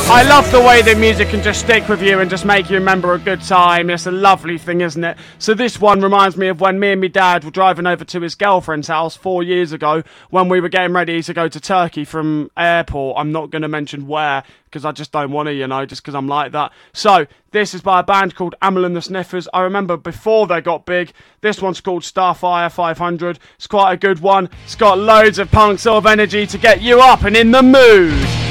I love the way the music can just stick with you and just make you remember a good time. It's a lovely thing, isn't it? So this one reminds me of when me and my dad were driving over to his girlfriend's house 4 years ago when we were getting ready to go to Turkey from airport. I'm not going to mention where because I just don't want to, you know, just because I'm like that. So this is by a band called Amyl and the Sniffers. I remember before they got big. This one's called Starfire 500. It's quite a good one. It's got loads of punk sort of energy to get you up and in the mood.